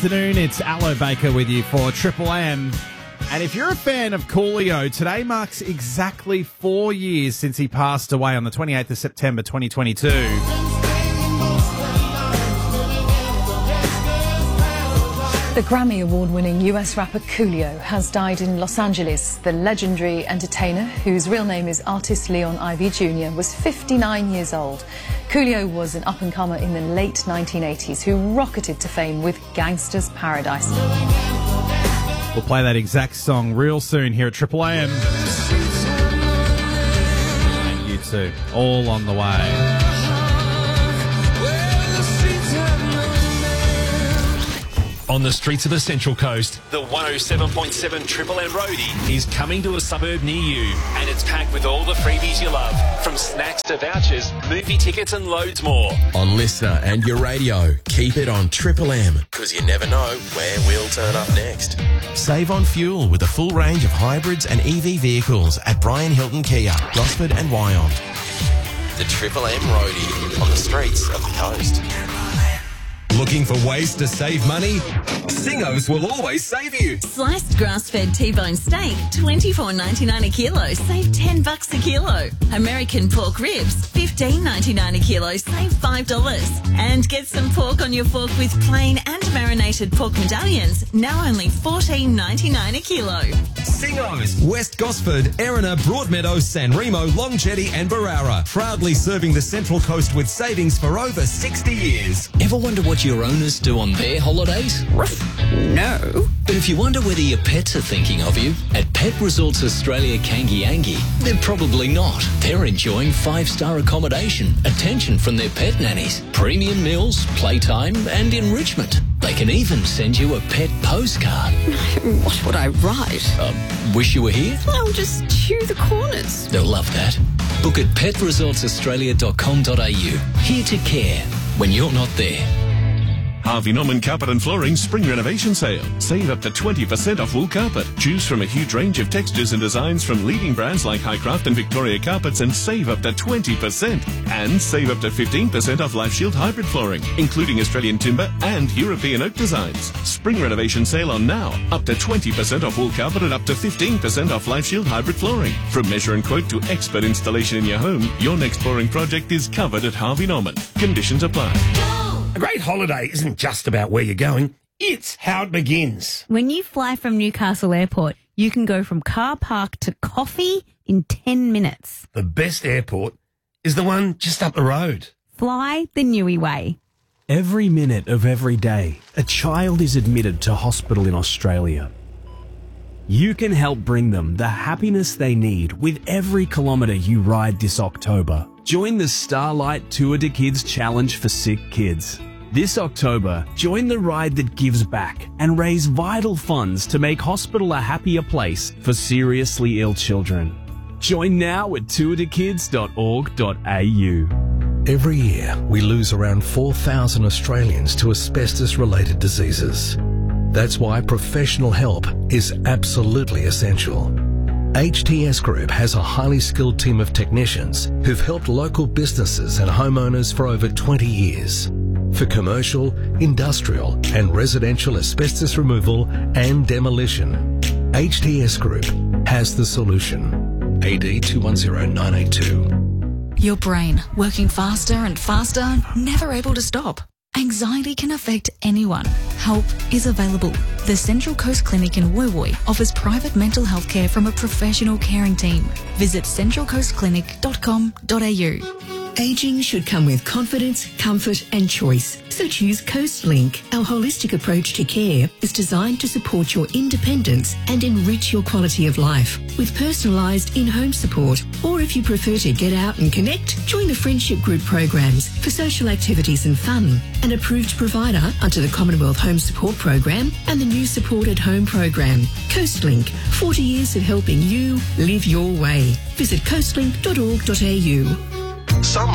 afternoon. It's Aloe Baker with you for Triple M. And if you're a fan of Coolio, today marks exactly 4 years since he passed away on the 28th of September 2022. The Grammy Award-winning US rapper Coolio has died in Los Angeles. The legendary entertainer, whose real name is Artist Leon Ivy Jr., was 59 years old. Coolio was an up-and-comer in the late 1980s who rocketed to fame with Gangsta's Paradise. We'll play that exact song real soon here at Triple M. And you too, all on the way. On the streets of the Central Coast, the 107.7 Triple M Roadie is coming to a suburb near you, and it's packed with all the freebies you love, from snacks to vouchers, movie tickets and loads more. On Listener and your radio, keep it on Triple M, because you never know where we'll turn up next. Save on fuel with a full range of hybrids and EV vehicles at Brian Hilton Kia, Gosford and Wyong. The Triple M Roadie on the streets of the coast. Looking for ways to save money? Singos will always save you. Sliced grass-fed T-bone steak, $24.99 a kilo, save $10 a kilo. American pork ribs, $15.99 a kilo, save $5. And get some pork on your fork with plain and marinated pork medallions, now only $14.99 a kilo. Singos, West Gosford, Erina, Broadmeadows, San Remo, Long Jetty and Barara. Proudly serving the Central Coast with savings for over 60 years. Ever wonder what your owners do on their holidays? No. But if you wonder whether your pets are thinking of you, at Pet Resorts Australia Kangiangi, they're probably not. They're enjoying 5-star accommodation, attention from their pet nannies, premium meals, playtime and enrichment. They can even send you a pet postcard. What would I write? Wish you were here? I'll just chew the corners. They'll love that. Book at petresortsaustralia.com.au. Here to care when you're not there. Harvey Norman Carpet and Flooring Spring Renovation Sale. Save up to 20% off wool carpet. Choose from a huge range of textures and designs from leading brands like Highcraft and Victoria Carpets and save up to 20%. And save up to 15% off Life Shield hybrid flooring, including Australian timber and European oak designs. Spring Renovation Sale on now. Up to 20% off wool carpet and up to 15% off Life Shield hybrid flooring. From measure and quote to expert installation in your home, your next flooring project is covered at Harvey Norman. Conditions apply. A great holiday isn't just about where you're going, it's how it begins. When you fly from Newcastle Airport, you can go from car park to coffee in 10 minutes. The best airport is the one just up the road. Fly the Newey way. Every minute of every day, a child is admitted to hospital in Australia. You can help bring them the happiness they need with every kilometre you ride this October. Join the Starlight Tour de Kids Challenge for Sick Kids. This October, join the ride that gives back and raise vital funds to make hospital a happier place for seriously ill children. Join now at tourdekids.org.au. Every year, we lose around 4,000 Australians to asbestos-related diseases. That's why professional help is absolutely essential. HTS Group has a highly skilled team of technicians who've helped local businesses and homeowners for over 20 years. For commercial, industrial and residential asbestos removal and demolition, HTS Group has the solution. AD 210982. Your brain working faster and faster, never able to stop. Anxiety can affect anyone. Help is available. The Central Coast Clinic in Woy Woy offers private mental health care from a professional caring team. Visit centralcoastclinic.com.au. Aging should come with confidence, comfort and choice. So choose CoastLink. Our holistic approach to care is designed to support your independence and enrich your quality of life with personalised in-home support. Or if you prefer to get out and connect, join the friendship group programs for social activities and fun. An approved provider under the Commonwealth Home Support Program and the new Support at Home Program. CoastLink, 40 years of helping you live your way. Visit coastlink.org.au.